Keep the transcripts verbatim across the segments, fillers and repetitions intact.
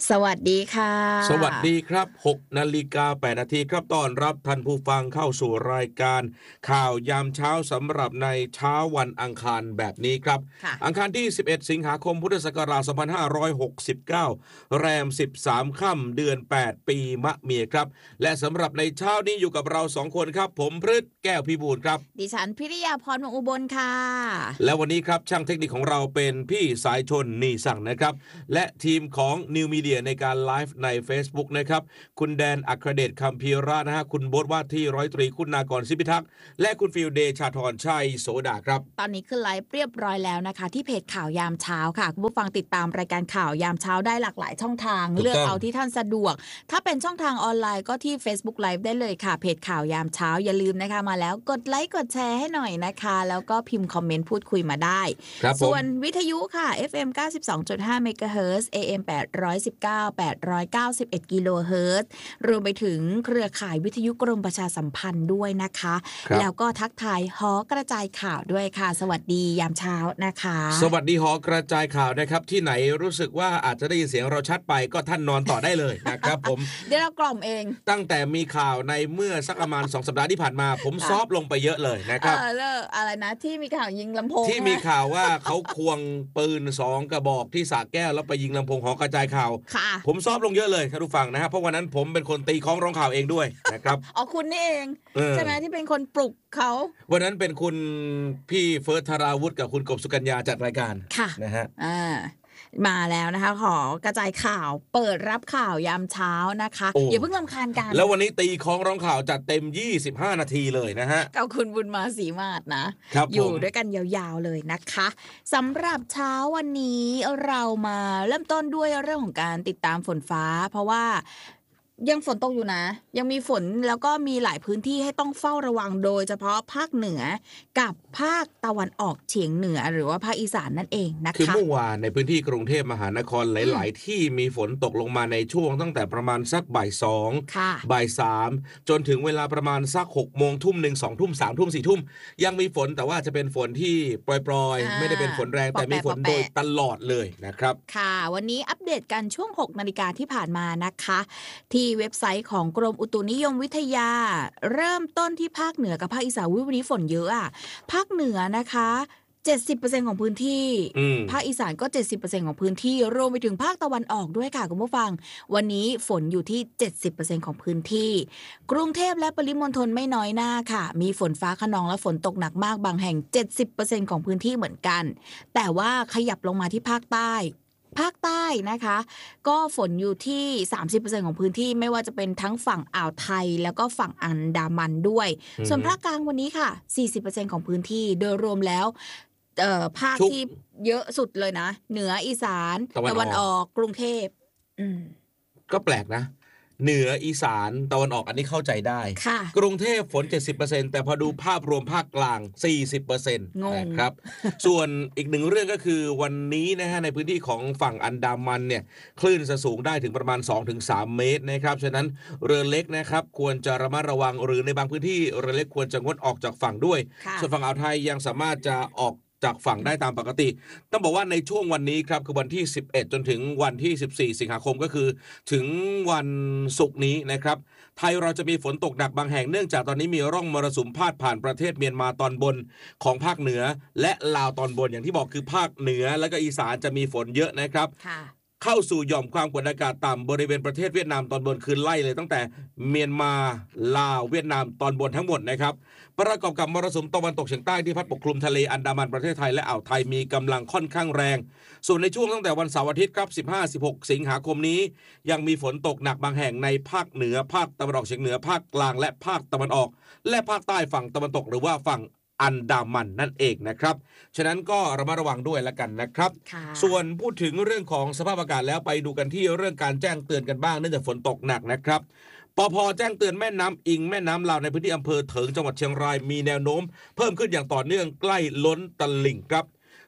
สวัสดีค่ะสวัสดีครับหกนาฬิกาแปดนาทีครับต้อนรับท่านผู้ฟังเข้าสู่รายการข่าวยามเช้าสำหรับในเช้าวันอังคารแบบนี้ครับอังคารที่สิบเอ็ดสิงหาคมพุทธศักราชสองพันห้าร้อยหกสิบเก้าแรมสิบสามค่ำเดือนแปดปีมะเมียครับและสำหรับในเช้านี้อยู่กับเราสองคนครับผมพฤทธิ์แก้วพิบูลครับดิฉันพิริยาพรวงอุบลค่ะและวันนี้ครับช่างเทคนิคของเราเป็นพี่สายชนนีสั่งนะครับและทีมของ New Media ในการไลฟ์ใน Facebook นะครับคุณแดนอัครเดชคำพีระนะฮะคุณโบ๊ทว่าที่ร้อยตรีคุณากรศิพิทักษ์และคุณฟิลเดชาธรชัยโสดาครับตอนนี้คือไลฟ์เรียบร้อยแล้วนะคะที่เพจข่าวยามเช้าค่ะคุณผู้ฟังติดตามรายการข่าวยามเช้าได้หลากหลายช่องทางเลือกเอาที่ท่านสะดวกถ้าเป็นช่องทางออนไลน์ก็ที่ Facebook Live ได้เลยค่ะเพจข่าวยามเช้าอย่าลืมนะคะมาแล้วกดไลค์กดแชร์ให้หน่อยนะคะแล้วก็พิมพ์คอมเมนต์พูดคุยมาได้ส่วนวิทยุค่ะ เอฟ เอ็ม เก้าสิบสองจุดห้า เมกะเฮิรตซ์ เอ เอ็ม แปดร้อยสิบเก้า แปดร้อยเก้าสิบเอ็ดกิโลเฮิรตซ์รวมไปถึงเครือข่ายวิทยุกรมประชาสัมพันธ์ด้วยนะคะแล้วก็ทักทายหอกระจายข่าวด้วยค่ะสวัสดียามเช้านะคะสวัสดีหอกระจายข่าวนะครับที่ไหนรู้สึกว่าอาจจะได้ยินเสียงเราชัดไปก็ท่านนอนต่อได้เลยนะครับผมเดี๋ยวเรากล่อมเองตั้งแต่มีข่าวในเมื่อสักประมาณสองสัปดาห์ที่ผ่านมาผมซอฟลงไปเยอะเลยนะครับเออเลิกอะไรนะที่มีข่าวยิงลำโพงที่มีข่าวว่าเขาควงปืนสองกระบอกที่สระแก้วแล้วไปยิงลำโพงหอกระจายข่าวผมซอฟลงเยอะเลยท่านผู้ฟังนะฮะเพราะวันนั้นผมเป็นคนตีค้องร้องข่าวเองด้วยนะครับอ๋อคุณนี่เองใช่ไหมที่เป็นคนปลุกเขาวันนั้นเป็นคุณพี่เฟิร์สธาราวุฒิกับคุณกบสุกัญญาจัดรายการนะฮะอ่ามาแล้วนะคะขอกระจายข่าวเปิดรับข่าวยามเช้านะคะอย่าเพิ่งรำคาญกันแล้ววันนี้ตีค้องร้องข่าวจัดเต็มยี่สิบห้านาทีเลยนะฮะกับคุณบุญมาศรีมาศนะอยู่ด้วยกันยาวๆเลยนะคะสำหรับเช้าวันนี้เรามาเริ่มต้นด้วยเรื่องของการติดตามฝนฟ้าเพราะว่ายังฝนตกอยู่นะยังมีฝนแล้วก็มีหลายพื้นที่ให้ต้องเฝ้าระวังโดยเฉพาะภาคเหนือกับภาคตะวันออกเฉียงเหนือหรือว่าภาคอีสานนั่นเองนะคะคือเมื่อวานในพื้นที่กรุงเทพมหานครหลายๆที่มีฝนตกลงมาในช่วงตั้งแต่ประมาณสักบ่ายสองบ่ายสามจนถึงเวลาประมาณสักหกโมงทุ่มหนึ่งสองทุ่มสามทุ่มสี่ทุ่มยังมีฝนแต่ว่าจะเป็นฝนที่ปล่อยๆไม่ได้เป็นฝนแรงแต่มีฝนโดยตลอดเลยนะครับค่ะวันนี้อัปเดตกันช่วงหกนาฬิกาที่ผ่านมานะคะที่เว็บไซต์ของกรมอุตุนิยมวิทยาเริ่มต้นที่ภาคเหนือกับภาคอีสานวันนี้ฝนเยอะอ่ะภาคเหนือนะคะเจ็ดสิบเปอร์เซ็นต์ ของพื้นที่ภาคอีสานก็ เจ็ดสิบเปอร์เซ็นต์ ของพื้นที่รวมไปถึงภาคตะวันออกด้วยค่ะคุณผู้ฟังวันนี้ฝนอยู่ที่ เจ็ดสิบเปอร์เซ็นต์ ของพื้นที่กรุงเทพและปริมณฑลไม่น้อยหน้าค่ะมีฝนฟ้าคะนองและฝนตกหนักมากบางแห่ง เจ็ดสิบเปอร์เซ็นต์ ของพื้นที่เหมือนกันแต่ว่าขยับลงมาที่ภาคใต้ภาคใต้นะคะก็ฝนอยู่ที่ สามสิบเปอร์เซ็นต์ ของพื้นที่ไม่ว่าจะเป็นทั้งฝั่งอ่าวไทยแล้วก็ฝั่งอันดามันด้วยส่วนภาคกลางวันนี้ค่ะ สี่สิบเปอร์เซ็นต์ ของพื้นที่โดยรวมแล้วเอ่อภาคที่เยอะสุดเลยนะเหนืออีสานตะวันออกกรุงเทพอืมก็แปลกนะเหนืออีสานตะวันออกอันนี้เข้าใจได้กรุงเทพฝน เจ็ดสิบเปอร์เซ็นต์ แต่พอดูภาพรวมภาคกลาง สี่สิบเปอร์เซ็นต์ นะครับส่วนอีกหนึ่งเรื่องก็คือวันนี้นะฮะในพื้นที่ของฝั่งอันดามันเนี่ยคลื่นจะสูงได้ถึงประมาณ สองถึงสาม เมตรนะครับฉะนั้นเรือเล็กนะครับควรจะระมัดระวังหรือในบางพื้นที่เรือเล็กควรจะงดออกจากฝั่งด้วยส่วนฝั่งอ่าวไทยยังสามารถจะออกจากฝั่งได้ตามปกติต้องบอกว่าในช่วงวันนี้ครับคือวันที่สิบเอ็ดจนถึงวันที่สิบสี่สิงหาคมก็คือถึงวันศุกร์นี้นะครับไทยเราจะมีฝนตกหนักบางแห่งเนื่องจากตอนนี้มีร่องมรสุมพาดผ่านประเทศเมียนมาตอนบนของภาคเหนือและลาวตอนบนอย่างที่บอกคือภาคเหนือและก็อีสานจะมีฝนเยอะนะครับเข้าสู่หย่อมความกดอากาศต่ำบริเวณประเทศเวียดนามตอนบนคือไล่เลยตั้งแต่เมียนมาลาวเวียดนามตอนบนทั้งหมดนะครับประกอบกับมรสุมตะวันตกเฉียงใต้ที่พัดปกคลุมทะเลอันดามันประเทศไทยและอ่าวไทยมีกำลังค่อนข้างแรงส่วนในช่วงตั้งแต่วันเสาร์อาทิตย์ครับ สิบห้า สิบหก สิงหาคมนี้ยังมีฝนตกหนักบางแห่งในภาคเหนือภาคตะวันออกเฉียงเหนือภาคกลางและภาคตะวันออกและภาคใต้ฝั่งตะวันตกหรือว่าฝั่งอันดามันนั่นเองนะครับฉะนั้นก็ระมัดระวังด้วยละกันนะครับส่วนพูดถึงเรื่องของสภาพอากาศแล้วไปดูกันที่เรื่องการแจ้งเตือนกันบ้างเนื่องจากฝนตกหนักนะครับปภ.แจ้งเตือนแม่น้ำอิงแม่น้ำลาวในพื้นที่อำเภอเถิงจังหวัดเชียงรายมีแนวโน้มเพิ่มขึ้นอย่างต่อเนื่องใกล้ล้นตลิ่งครับ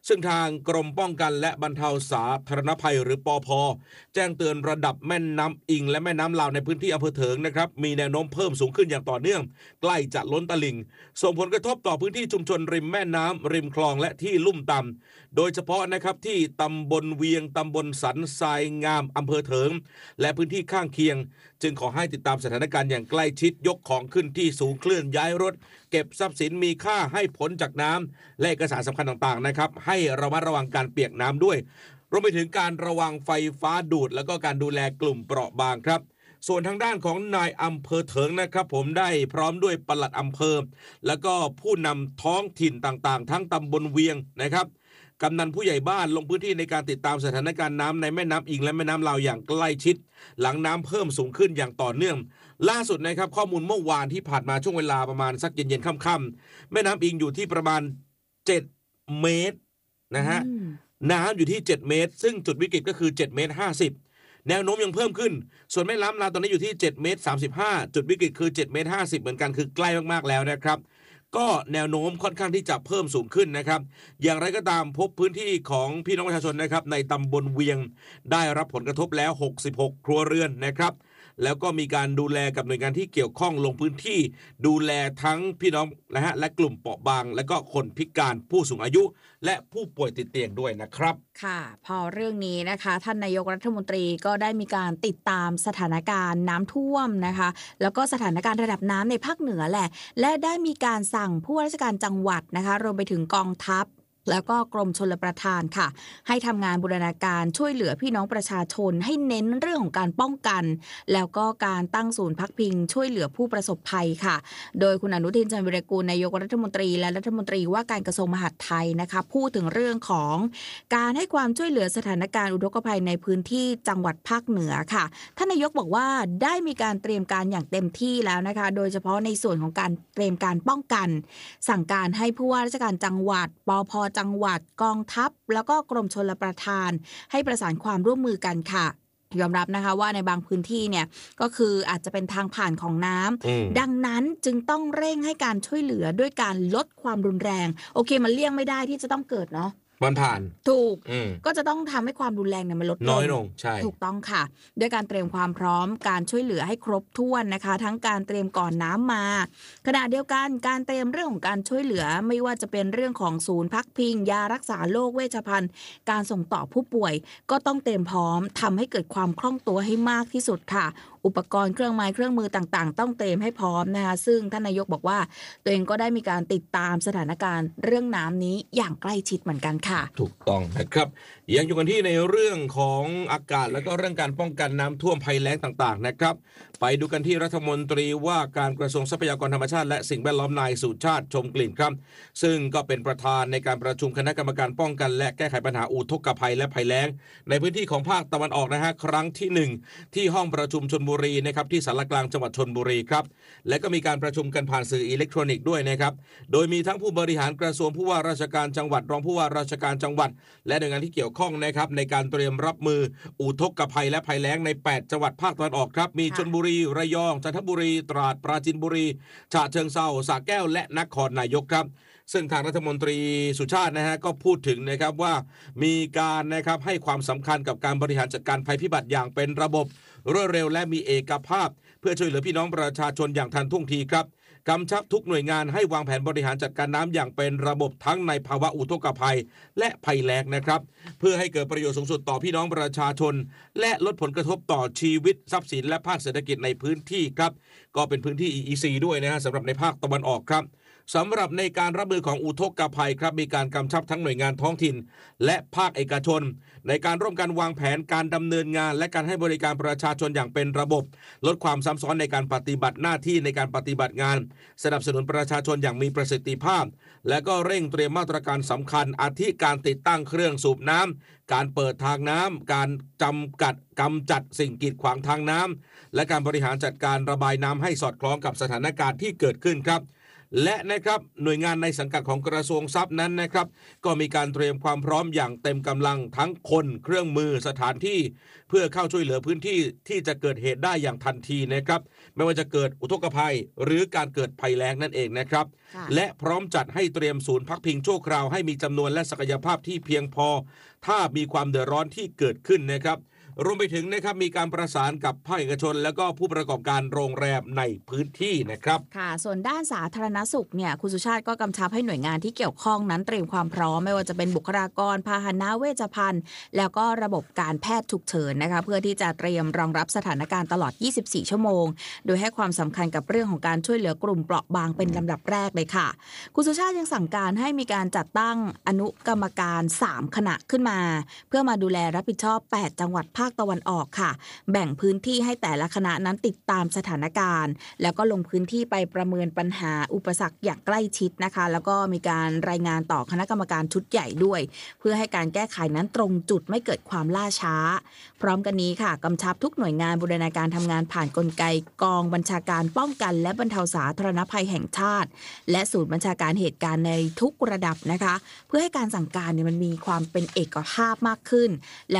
ซึ่งทางกรมป้องกันและบรรเทาสาธารณภัยหรือปภ.แจ้งเตือนระดับแม่น้ำอิงและแม่น้ำลาวในพื้นที่อำเภอเถิงนะครับมีแนวโน้มเพิ่มสูงขึ้นอย่างต่อเนื่องใกล้จะล้นตลิ่งส่งผลกระทบต่อพื้นที่ชุมชนริมแม่น้ำริมคลองและที่ลุ่มต่ำโดยเฉพาะนะครับที่ตำบลเวียงตำบลสันทรายงามอำเภอเถิงและพื้นที่ข้างเคียงจึงขอให้ติดตามสถานการณ์อย่างใกล้ชิดยกของขึ้นที่สูงเคลื่อนย้ายรถเก็บทรัพย์สินมีค่าให้พ้นจากน้ำและเอกสารสำคัญต่างๆนะครับให้ระมัดระวังการเปียกน้ำด้วยรวมไปถึงการระวังไฟฟ้าดูดแล้วก็การดูแลกลุ่มเปราะบางครับส่วนทางด้านของนายอำเภอเถิงนะครับผมได้พร้อมด้วยปลัดอำเภอแล้วก็ผู้นำท้องถิ่นต่างๆทั้งตำบลเวียงนะครับกำนันผู้ใหญ่บ้านลงพื้นที่ในการติดตามสถานการณ์น้ำในแม่น้ำอิงและแม่น้ำลาวอย่างใกล้ชิดหลังน้ำเพิ่มสูงขึ้นอย่างต่อเนื่องล่าสุดนะครับข้อมูลเมื่อวานที่ผ่านมาช่วงเวลาประมาณสักเย็นๆค่ำๆแม่น้ำอิงอยู่ที่ประมาณเจ็ดเมตรนะฮะน้ำอยู่ที่เจ็ดเมตรซึ่งจุดวิกฤตก็คือเจ็ดเมตรห้าสิบแนวโน้มยังเพิ่มขึ้นส่วนแม่น้ำลาวตอนนี้อยู่ที่เจ็ดเมตรสามสิบห้าจุดวิกฤตคือเจ็ดเมตรห้าสิบเหมือนกันคือใกล้มากๆแล้วนะครับก็แนวโน้มค่อนข้างที่จะเพิ่มสูงขึ้นนะครับอย่างไรก็ตามพบพื้นที่ของพี่น้องประชาชนนะครับในตำบลเวียงได้รับผลกระทบแล้วหกสิบหกครัวเรือนนะครับแล้วก็มีการดูแลกับหน่วยงานที่เกี่ยวข้องลงพื้นที่ดูแลทั้งพี่น้องนะฮะและกลุ่มเปราะบางและก็คนพิการผู้สูงอายุและผู้ป่วยติดเตียงด้วยนะครับค่ะพอเรื่องนี้นะคะท่านนายกรัฐมนตรีก็ได้มีการติดตามสถานการณ์น้ำท่วมนะคะแล้วก็สถานการณ์ระดับน้ำในภาคเหนือแหละและได้มีการสั่งผู้ว่าราชการจังหวัดนะคะรวมไปถึงกองทัพแล้วก็กรมชลประทานค่ะให้ทำงานบูรณาการช่วยเหลือพี่น้องประชาชนให้เน้นเรื่องของการป้องกันแล้วก็การตั้งศูนย์พักพิงช่วยเหลือผู้ประสบภัยค่ะโดยคุณอนุทินชาญวิรากูลนายกรัฐมนตรีและรัฐมนตรีว่าการกระทรวงมหาดไทยนะคะพูดถึงเรื่องของการให้ความช่วยเหลือสถานการณ์อุทกภัยในพื้นที่จังหวัดภาคเหนือค่ะท่านนายกบอกว่าได้มีการเตรียมการอย่างเต็มที่แล้วนะคะโดยเฉพาะในส่วนของการเตรียมการป้องกันสั่งการให้ผู้ว่าราชการจังหวัดปภ.จังหวัดกองทัพแล้วก็กรมชลประทานให้ประสานความร่วมมือกันค่ะยอมรับนะคะว่าในบางพื้นที่เนี่ยก็คืออาจจะเป็นทางผ่านของน้ำดังนั้นจึงต้องเร่งให้การช่วยเหลือด้วยการลดความรุนแรงโอเคมันเลี่ยงไม่ได้ที่จะต้องเกิดเนาะมันผ่านถูกก็จะต้องทำให้ความรุนแรงเนี่ยมันลดน้อยลงใช่ถูกต้องค่ะด้วยการเตรียมความพร้อมการช่วยเหลือให้ครบถ้วนนะคะทั้งการเตรียมก่อนน้ำมาขณะเดียวกันการเตรียมเรื่องของการช่วยเหลือไม่ว่าจะเป็นเรื่องของศูนย์พักพิงยารักษาโรคเวชภัณฑ์การส่งต่อผู้ป่วยก็ต้องเตรียมพร้อมทำให้เกิดความคล่องตัวให้มากที่สุดค่ะอุปกรณ์เครื่องไม้เครื่องมือต่างๆต้องเตรียมให้พร้อมนะคะซึ่งท่านนายกบอกว่าตัวเองก็ได้มีการติดตามสถานการณ์เรื่องน้ำนี้อย่างใกล้ชิดเหมือนกันค่ะถูกต้องนะครับยังอยู่กันที่ในเรื่องของอากาศและก็เรื่องการป้องกันน้ำท่วมภัยแล้งต่างๆนะครับไปดูกันที่รัฐมนตรีว่าการกระทรวงทรัพยากรธรรมชาติและสิ่งแวดล้อมนายสุชาติชมกลิ่นครับซึ่งก็เป็นประธานในการประชุมคณะกรรมการป้องกันและแก้ไขปัญหาอุทกภัยและภัยแล้งในพื้นที่ของภาคตะวันออกนะฮะครั้งที่หนึ่งที่ห้องประชุมชลบุรีนะครับที่ศาลากลางจังหวัดชลบุรีครับและก็มีการประชุมกันผ่านสื่ออิเล็กทรอนิกส์ด้วยนะครับโดยมีทั้งผู้บริหารกระทรวงผู้ว่าราชการจังหวัดรองผู้ว่าราชการจังหวัดและหน่วยงานที่เกี่ยวข้องนะครับในการเตรียมรับมืออุทกภัยและภัยแล้งในแปดจังหวัดภาคตะวันออกครับมีชลบุรีระยองจันทบุรีตราดปราจีนบุรีฉะเชิงเทราสระแก้วและนครนายกครับซึ่งทางรัฐมนตรีสุชาตินะฮะก็พูดถึงนะครับว่ามีการนะครับให้ความสำคัญกับการบริหารจัดการภัยพิบัติอย่างเป็นระบบรวดเร็วและมีเอกภาพเพื่อช่วยเหลือพี่น้องประชาชนอย่างทันท่วงทีครับกำชับทุกหน่วยงานให้วางแผนบริหารจัดการน้ำอย่างเป็นระบบทั้งในภาวะอุทกภัยและภัยแล้งนะครับเพื่อให้เกิดประโยชน์สูงสุดต่อพี่น้องประชาชนและลดผลกระทบต่อชีวิตทรัพย์สินและภาคเศรษฐกิจในพื้นที่ครับก็เป็นพื้นที่ อี อี ซี ด้วยนะฮะสำหรับในภาคตะวันออกครับสำหรับในการรับมือของอุทกภัยครับมีการกำชับทั้งหน่วยงานท้องถิ่นและภาคเอกชนในการร่วมกันวางแผนการดำเนินงานและการให้บริการประชาชนอย่างเป็นระบบลดความซ้ำซ้อนในการปฏิบัติหน้าที่ในการปฏิบัติงานสนับสนุนประชาชนอย่างมีประสิทธิภาพและก็เร่งเตรียมมาตรการสำคัญอาทิการติดตั้งเครื่องสูบน้ำการเปิดทางน้ำการจำกัดกำจัดสิ่งกีดขวางทางน้ำและการบริหารจัดการระบายน้ำให้สอดคล้องกับสถานการณ์ที่เกิดขึ้นครับและนะครับหน่วยงานในสังกัดของกระทรวงทรัพย์นั้นนะครับก็มีการเตรียมความพร้อมอย่างเต็มกำลังทั้งคนเครื่องมือสถานที่เพื่อเข้าช่วยเหลือพื้นที่ที่จะเกิดเหตุได้อย่างทันทีนะครับไม่ว่าจะเกิดอุทกภัยหรือการเกิดภัยแล้งนั่นเองนะครับและพร้อมจัดให้เตรียมศูนย์พักพิงชั่วคราวให้มีจำนวนและศักยภาพที่เพียงพอถ้ามีความเดือดร้อนที่เกิดขึ้นนะครับรวมไปถึงนะครับมีการประสานกับภาคเอกชนและก็ผู้ประกอบการโรงแรมในพื้นที่นะครับค่ะส่วนด้านสาธารณสุขเนี่ยคุณสุชาติก็กำชับให้หน่วยงานที่เกี่ยวข้องนั้นเตรียมความพร้อมไม่ว่าจะเป็นบุคลากรพาหนะเวชภัณฑ์แล้วก็ระบบการแพทย์ฉุกเฉินนะคะเพื่อที่จะเตรียมรองรับสถานการณ์ตลอดยี่สิบสี่ชั่วโมงโดยให้ความสำคัญกับเรื่องของการช่วยเหลือกลุ่มเปราะบางเป็นลำดับแรกเลยค่ะคุณสุชาติยังสั่งการให้มีการจัดตั้งอนุกรรมการสามคณะขึ้นมาเพื่อมาดูแลรับผิดชอบแปดจังหวัดภาคตะวันออกค่ะแบ่งพื้นที่ให้แต่ละคณะนั้นติดตามสถานการณ์แล้วก็ลงพื้นที่ไปประเมินปัญหาอุปสรรคอย่างใกล้ชิดนะคะแล้วก็มีการรายงานต่อคณะกรรมการชุดใหญ่ด้วยเพื่อให้การแก้ไขนั้นตรงจุดไม่เกิดความล่าช้าพร้อมกันนี้ค่ะกำชับทุกหน่วยงานบูรณาการทำงานผ่านกลไกกองบัญชาการป้องกันและบรรเทาสาธารณภัยแห่งชาติและศูนย์บัญชาการเหตุการณ์ในทุกระดับนะคะเพื่อให้การสั่งการเนี่ยมันมีความเป็นเอกภาพมากขึ้นและ